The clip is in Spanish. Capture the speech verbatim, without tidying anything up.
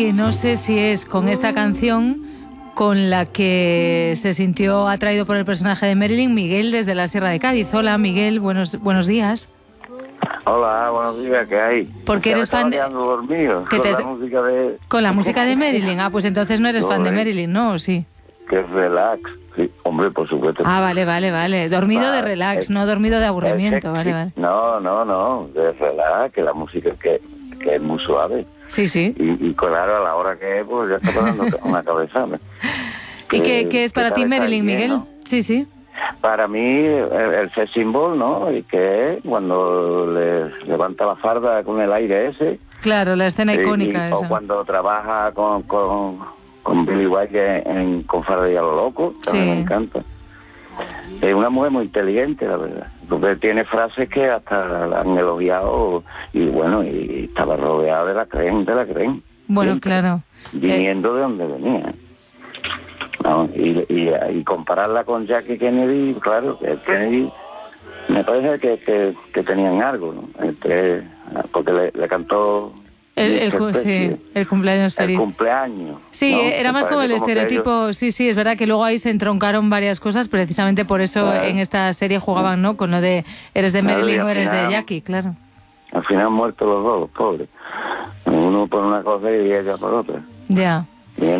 que no sé si es con esta canción con la que se sintió atraído por el personaje de Marilyn, Miguel, desde la Sierra de Cádiz. Hola, Miguel, buenos buenos días. Hola, buenos días, ¿qué hay? Porque eres fan de... dormido ¿Qué con te... la música de... Con la música de Marilyn. Ah, pues entonces no eres no, fan de eh. Marilyn, ¿no? ¿O sí? Que es relax. Sí, hombre, por supuesto. Ah, vale, vale, vale. Dormido ah, de relax, es, no dormido de aburrimiento, es, vale, sí. vale. No, no, no, de relax, que la música que, que es muy suave. Sí, sí. Y, y claro, a la hora que es, pues ya está pasando una cabezada. ¿Y qué, qué es para ti Marilyn, bien, Miguel? ¿No? Sí, sí. Para mí, el, el sex symbol, ¿no? Y que es cuando le levanta la farda con el aire ese. Claro, la escena icónica y, y, esa. O cuando trabaja con, con, con Billy White en Con Farda y a lo loco, también sí. Me encanta. Es una mujer muy inteligente, la verdad. Porque tiene frases que hasta la han elogiado y bueno, y estaba rodeada de la creen, de la creen. Bueno, siempre, claro. Viniendo eh... de donde venía. No, y, y, y compararla con Jackie Kennedy, claro, que Kennedy me parece que, que, que tenían algo, ¿no? Entre, porque le, le cantó el, el, sí, el cumpleaños feliz. El cumpleaños. Sí, ¿no? era más como el como estereotipo, ellos... sí, sí, es verdad que luego ahí se entroncaron varias cosas, precisamente por eso claro. En esta serie jugaban, ¿no? Con lo de eres de Marilyn claro, o eres final, de Jackie, claro. Al final han muerto los dos, pobres. Uno por una cosa y ella por otra. Ya.